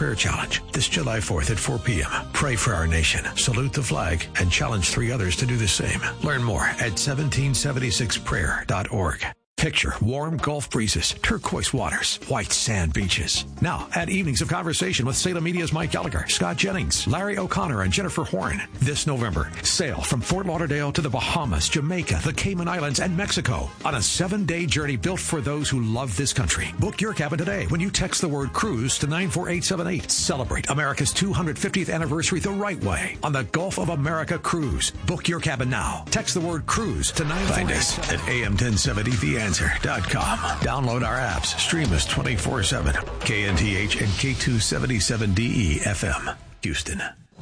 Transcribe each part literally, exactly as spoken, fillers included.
Prayer Challenge this July fourth at four p.m. Pray for our nation, salute the flag, and challenge three others to do the same. Learn more at seventeen seventy-six prayer dot org. Picture warm Gulf breezes, turquoise waters, white sand beaches. Now, add evenings of conversation with Salem Media's Mike Gallagher, Scott Jennings, Larry O'Connor, and Jennifer Horn. This November, sail from Fort Lauderdale to the Bahamas, Jamaica, the Cayman Islands, and Mexico on a seven-day journey built for those who love this country. Book your cabin today when you text the word cruise to nine four eight seven eight. Celebrate America's two hundred fiftieth anniversary the right way on the Gulf of America Cruise. Book your cabin now. Text the word cruise to nine four eight seven eight. Find us at A M ten seventy The Answer. Dot com. Download our apps. Stream us twenty-four seven. K N T H and K two seventy-seven D E F M. Houston.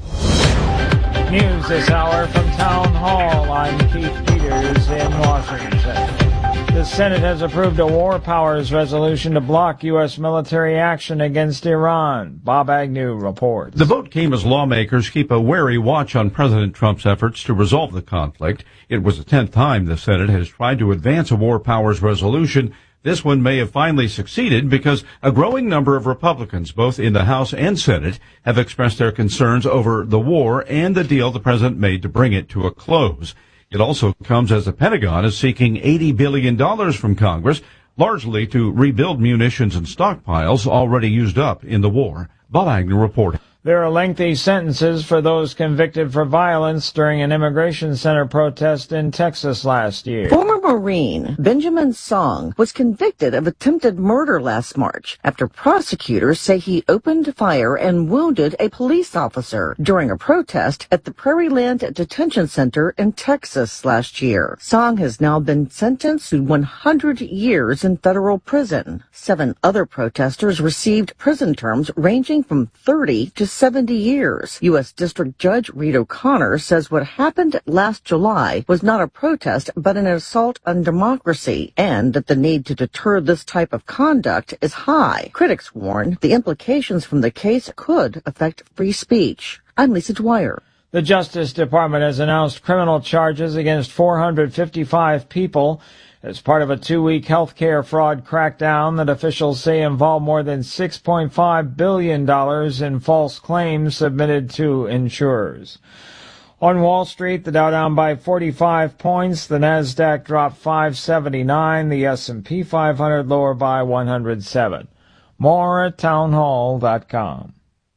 News this hour from Town Hall. I'm Keith Peters in Washington. The Senate has approved a war powers resolution to block U S military action against Iran. Bob Agnew reports. The vote came as lawmakers keep a wary watch on President Trump's efforts to resolve the conflict. It was the tenth time the Senate has tried to advance a war powers resolution. This one may have finally succeeded because a growing number of Republicans, both in the House and Senate, have expressed their concerns over the war and the deal the president made to bring it to a close. It also comes as the Pentagon is seeking eighty billion dollars from Congress, largely to rebuild munitions and stockpiles already used up in the war. Bob Agnew reporting. There are lengthy sentences for those convicted for violence during an immigration center protest in Texas last year. Former Marine Benjamin Song was convicted of attempted murder last March after prosecutors say he opened fire and wounded a police officer during a protest at the Prairie Land Detention Center in Texas last year. Song has now been sentenced to one hundred years in federal prison. Seven other protesters received prison terms ranging from thirty to seventy years. U S District Judge Reed O'Connor says what happened last July was not a protest but an assault on democracy, and that the need to deter this type of conduct is high. Critics warn the implications from the case could affect free speech. I'm Lisa Dwyer. The Justice Department has announced criminal charges against four hundred fifty-five people as part of a two-week health care fraud crackdown that officials say involved more than six point five billion dollars in false claims submitted to insurers. On Wall Street, the Dow down by forty-five points, the Nasdaq dropped five seventy-nine, the S and P five hundred lower by one hundred seven. More at townhall dot com.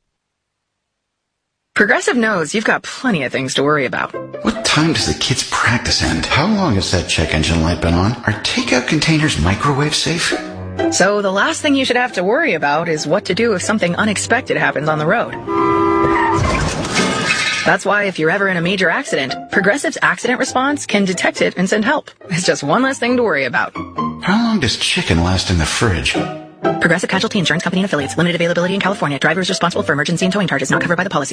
Progressive knows you've got plenty of things to worry about. What time does the kids' practice end? How long has that check engine light been on? Are takeout containers microwave safe? So the last thing you should have to worry about is what to do if something unexpected happens on the road. That's why if you're ever in a major accident, Progressive's accident response can detect it and send help. It's just one less thing to worry about. How long does chicken last in the fridge? Progressive Casualty Insurance Company and Affiliates. Limited availability in California. Driver is responsible for emergency and towing charges not covered by the policy.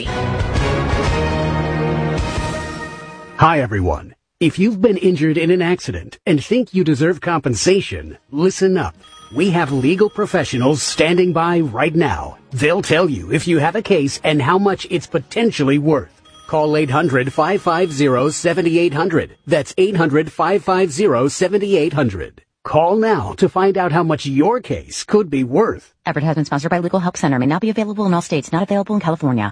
Hi, everyone. If you've been injured in an accident and think you deserve compensation, listen up. We have legal professionals standing by right now. They'll tell you if you have a case and how much it's potentially worth. Call eight hundred, five five zero, seven eight zero zero. That's eight hundred, five five zero, seven eight zero zero. Call now to find out how much your case could be worth. Advertisement sponsored by Legal Help Center. May not be available in all states. Not available in California.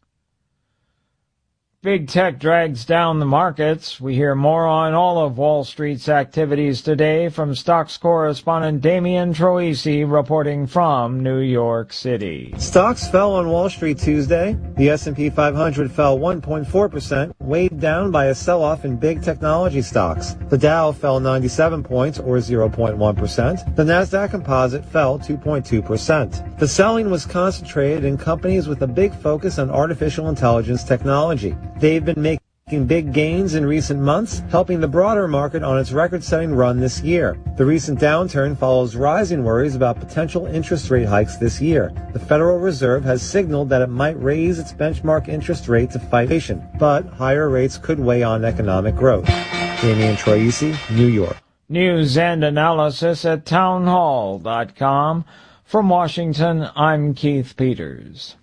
Big tech drags down the markets. We hear more on all of Wall Street's activities today from stocks correspondent Damian Troisi reporting from New York City. Stocks fell on Wall Street Tuesday. The S and P five hundred fell one point four percent, weighed down by a sell-off in big technology stocks. The Dow fell ninety-seven points, or zero point one percent. The Nasdaq Composite fell two point two percent. The selling was concentrated in companies with a big focus on artificial intelligence technology. They've been making big gains in recent months, helping the broader market on its record-setting run this year. The recent downturn follows rising worries about potential interest rate hikes this year. The Federal Reserve has signaled that it might raise its benchmark interest rate to fight inflation, but higher rates could weigh on economic growth. Damian Troisi, New York. News and analysis at townhall dot com. From Washington, I'm Keith Peters.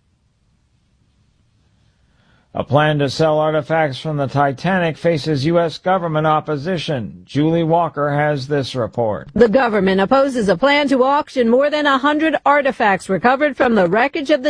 A plan to sell artifacts from the Titanic faces U S government opposition. Julie Walker has this report. The government opposes a plan to auction more than one hundred artifacts recovered from the wreckage of the